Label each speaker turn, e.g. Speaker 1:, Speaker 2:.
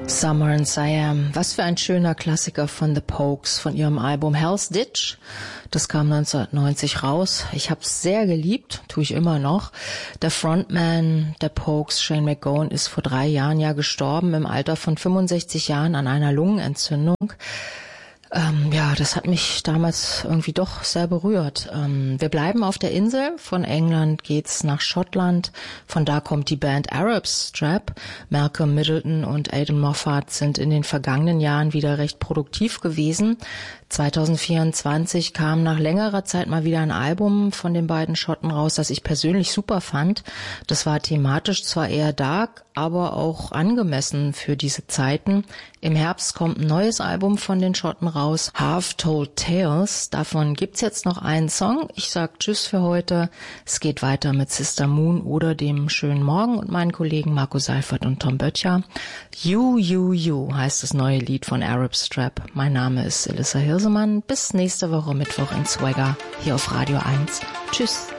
Speaker 1: Summer in Siam. Was für ein schöner Klassiker von The Pogues, von ihrem Album Hell's Ditch. Das kam 1990 raus. Ich habe es sehr geliebt, tue ich immer noch. Der Frontman der Pogues, Shane MacGowan, ist vor 3 Jahren ja gestorben, im Alter von 65 Jahren an einer Lungenentzündung. Ja, das hat mich damals irgendwie doch sehr berührt. Wir bleiben auf der Insel. Von England geht's nach Schottland. Von da kommt die Band Arab Strap. Malcolm Middleton und Aidan Moffat sind in den vergangenen Jahren wieder recht produktiv gewesen. 2024 kam nach längerer Zeit mal wieder ein Album von den beiden Schotten raus, das ich persönlich super fand. Das war thematisch zwar eher dark, aber auch angemessen für diese Zeiten. Im Herbst kommt ein neues Album von den Schotten raus, Half Told Tales. Davon gibt's jetzt noch einen Song. Ich sag Tschüss für heute. Es geht weiter mit Sister Moon oder dem Schönen Morgen und meinen Kollegen Marco Seifert und Tom Böttcher. You, You, You heißt das neue Lied von Arab Strap. Mein Name ist Elissa Hirsemann. Bis nächste Woche Mittwoch in Swagger hier auf Radio 1. Tschüss.